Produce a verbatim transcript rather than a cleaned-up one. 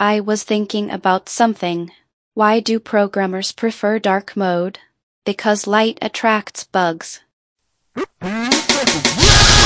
I was thinking about something. Why do programmers prefer dark mode? Because light attracts bugs.